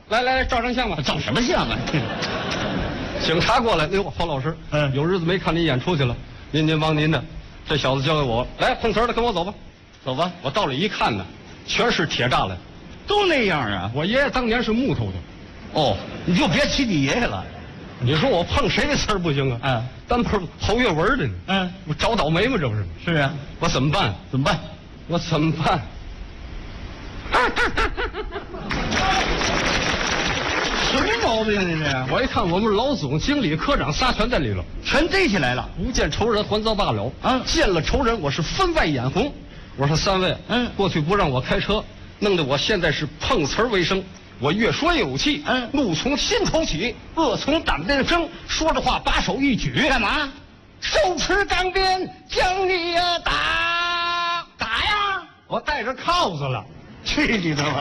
来，照张相吧。 照什么相啊？ 警察过来，哎呦，黄老师，有日子没看您演出去了，您忙您的，这小子交给我，来碰瓷儿的，跟我走吧，走吧。我到里一看呢，全是铁栅栏， 都那样啊。 我爷爷当年是木头的。 哦，你就别提你爷爷了。 你说我碰谁的瓷儿不行啊？单碰侯月文的呢。我找倒霉吗？这不是？ 是啊。 我怎么办？ 怎么办？ 我怎么办？ 什么毛病这是？ 我一看，我们老总、经理、科长仨全在里头， 全逮起来了。 不见仇人，还遭罢了。见了仇人，我是分外眼红。我说三位，过去不让我开车，弄得我现在是碰瓷儿为生。我越说越有气，怒从心头起，恶从胆边生。说着话，把手一举， 干嘛？ 手持钢鞭，将你呀打呀！我带着铐子了， 去你的吧！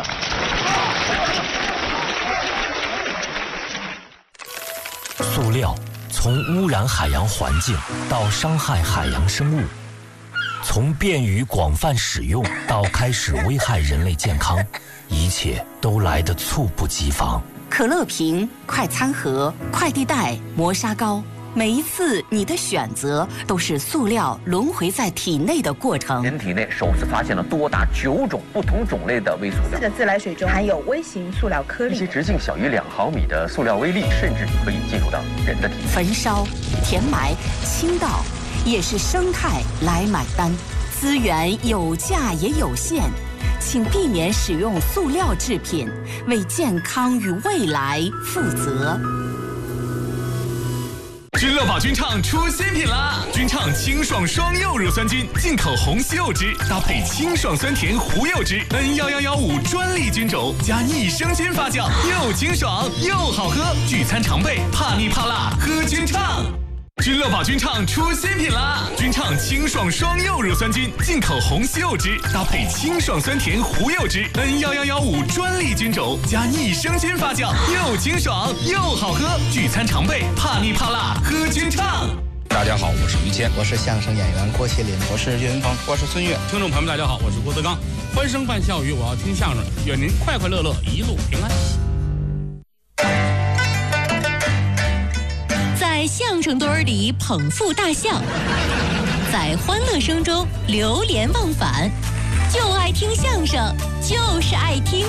塑料从污染海洋环境到伤害海洋生物，从便于广泛使用到开始危害人类健康，一切都来得猝不及防。 可乐瓶、快餐盒、快递袋、磨砂膏，每一次你的选择都是塑料轮回在体内的过程。 人体内首次发现了多达9种不同种类的微塑料。 自来水中含有微型塑料颗粒， 一些直径小于2毫米的塑料微粒，甚至可以进入到人的体内。 焚烧、填埋、倾倒，也是生态来买单。资源有价也有限，请避免使用塑料制品，为健康与未来负责。 君乐宝菌畅出新品啦！菌畅清爽双柚乳酸菌，进口红西柚汁搭配清爽酸甜胡柚汁，N11115专利菌种加益生菌发酵，又清爽又好喝，聚餐常备，怕腻怕辣喝菌畅。君乐宝菌畅出新品啦！菌畅清爽双柚乳酸菌，进口红西柚汁搭配清爽酸甜胡柚汁，N11115专利菌种加益生菌发酵，又清爽又好喝，聚餐常备，怕腻怕辣喝菌畅。 大家好，我是于谦， 我是相声演员郭麒麟，我是岳云鹏， 我是孙越。 听众朋友们，大家好，我是郭德纲。欢声伴笑语，我要听相声，愿您快快乐乐，一路平安。 在相声堆儿里捧腹大笑，在欢乐声中流连忘返，就爱听相声，就是爱听。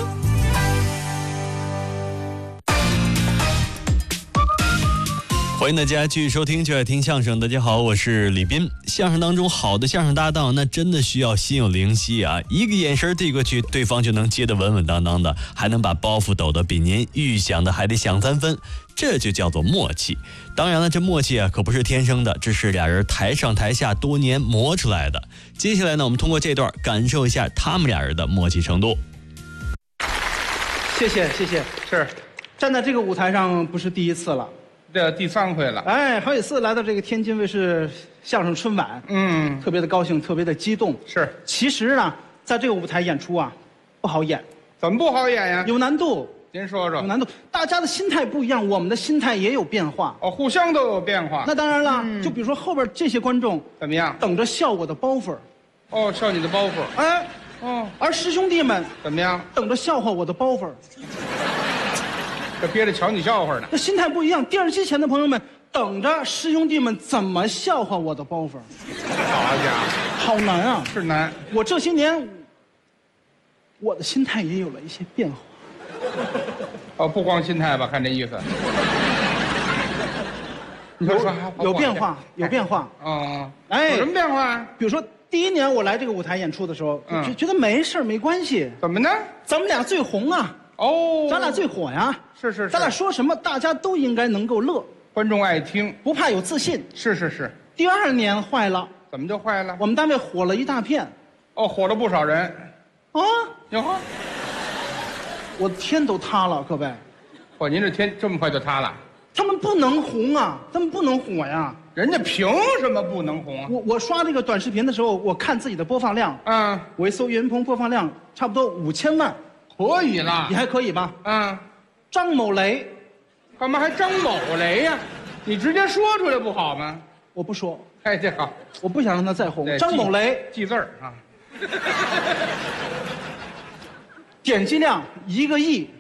欢迎大家继续收听就爱听相声。大家好，我是李斌。相声当中好的相声搭档，那真的需要心有灵犀啊，一个眼神递过去，对方就能接得稳稳当当的，还能把包袱抖得比您预想的还得响3分，这就叫做默契。当然了，这默契啊可不是天生的，这是俩人台上台下多年磨出来的。接下来呢，我们通过这段感受一下他们俩人的默契程度。 谢谢， 是站在这个舞台上不是第一次了， 这第3回了。 哎，好几次来到这个天津卫视相声春晚，特别的高兴，特别的激动。 是， 其实呢，在这个舞台演出啊，不好演。 怎么不好演呀？ 有难度。 您说说。 有难度，大家的心态不一样，我们的心态也有变化。 哦，互相都有变化。 那当然了，就比如说后边这些观众怎么样？ 等着笑我的包袱。 哦，笑你的包袱。 哎，而师兄弟们怎么样？ 等着笑话我的包袱。 这憋着瞧你笑话呢。 这心态不一样。电视机前的朋友们等着师兄弟们怎么笑话我的包袱。 好家伙， 好难啊！ 是难。 我这些年，我的心态也有了一些变化。 哦，不光心态吧，看这意思。 有变化，有变化。 哦， 哎， 有什么变化？ 比如说第1年我来这个舞台演出的时候，觉得没事没关系。 怎么呢？ 咱们俩最红啊！ 哦， 咱俩最火呀！ 是， 咱俩说什么大家都应该能够乐， 观众爱听， 不怕有自信。 是。 第2年坏了， 怎么就坏了？ 我们单位火了一大片。 哦，火了不少人。 啊， 哟呵， 我天都塌了，各位。 哦，您这天这么快就塌了？ 他们不能红啊，他们不能火呀。 人家凭什么不能红啊？ 我刷这个短视频的时候，我看自己的播放量，我一搜岳云鹏播放量差不多5000万， 可以了， 你还可以吧？张某雷， 干嘛还张某雷呀？你直接说出来不好吗？ 我不说。 哎，这好， 我不想让他再红。张某雷记字儿啊， 点击量1个亿。